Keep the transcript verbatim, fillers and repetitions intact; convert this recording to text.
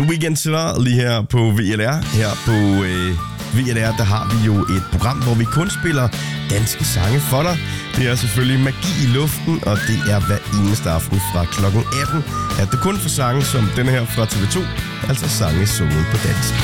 Weekend Star lige her på V L R. Her på øh, V L R, der har vi jo et program, hvor vi kun spiller danske sange for dig. Det er selvfølgelig Magi i luften, og det er hver eneste aften fra klokken atten, at det kun for sange som denne her fra T V to, altså sange sunget på dansk.